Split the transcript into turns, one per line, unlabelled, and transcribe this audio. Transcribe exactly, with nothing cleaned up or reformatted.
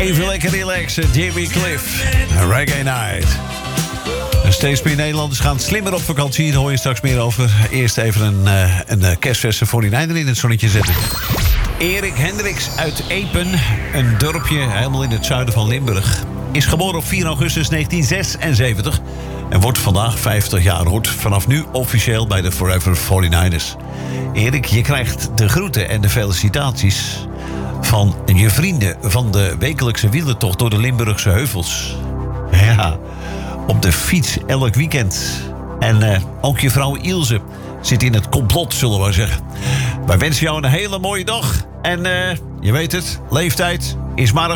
Even lekker relaxen, Jimmy Cliff. Reggae Night. En steeds meer Nederlanders gaan slimmer op vakantie. Daar hoor je straks meer over. Eerst even een, uh, een kerstverse forty-niner in het zonnetje zetten. Erik Hendricks uit Epen, een dorpje helemaal in het zuiden van Limburg, is geboren op vier augustus negentien zesenzeventig en wordt vandaag vijftig jaar. Hoort vanaf nu officieel bij de Forever forty-niners. Erik, je krijgt de groeten en de felicitaties van je vrienden van de wekelijkse wielertocht door de Limburgse heuvels. Ja, op de fiets elk weekend. En uh, ook je vrouw Ilse zit in het complot, zullen we maar zeggen. Wij wensen jou een hele mooie dag. En uh, je weet het, leeftijd is maar een